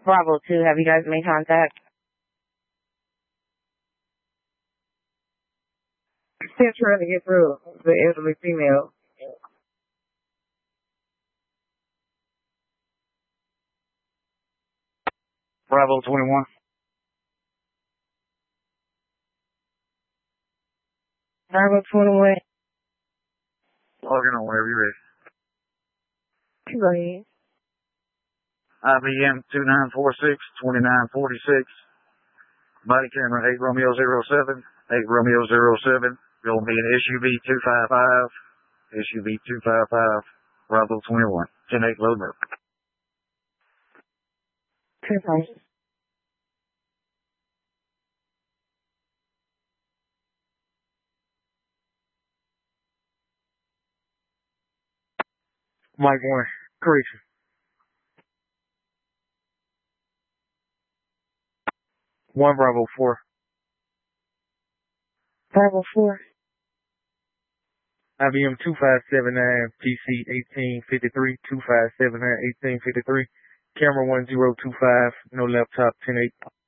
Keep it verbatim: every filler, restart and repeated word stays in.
Bravo two, have you guys made contact? Still trying to get through the elderly female. Bravo twenty-one. Bravo twenty-one. Logging on whenever you're ready. Go ahead. I B M two nine four six, two nine four six. Body camera eight Romeo zero seven, eight Romeo zero seven. Gonna be an S U V two five five, S U V two five five, Bravo twenty-one, ten eight load up. Two Mike one, correction. One Bravo four. Bravo four. I B M two five seven nine, P C eighteen fifty-three, two five seven nine, eighteen fifty-three. Camera one zero two five, no laptop, ten eight.